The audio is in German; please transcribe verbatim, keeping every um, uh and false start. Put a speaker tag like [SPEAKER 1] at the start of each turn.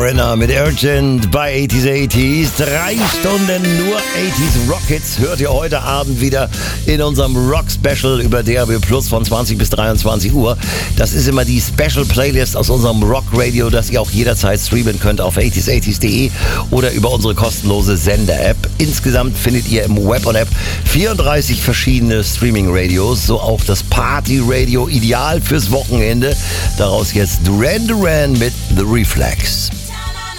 [SPEAKER 1] Foreigner mit Urgent bei achtziger achtziger. Drei Stunden nur achtziger Rock-Hits hört ihr heute Abend wieder in unserem Rock-Special über D A B Plus von zwanzig bis dreiundzwanzig Uhr. Das ist immer die Special-Playlist aus unserem Rock-Radio, das ihr auch jederzeit streamen könnt auf achtziger achtziger punkt de oder über unsere kostenlose Sender-App. Insgesamt findet ihr im Web und App vierunddreißig verschiedene Streaming-Radios, so auch das Party-Radio, ideal fürs Wochenende. Daraus jetzt Duran Duran mit The Reflex.